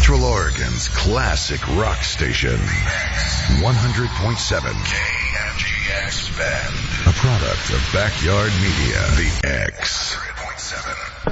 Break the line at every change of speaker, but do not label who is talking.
Central Oregon's classic rock station. 100.7 KMGX Bend. A product of Backyard Media. The X. 100.7.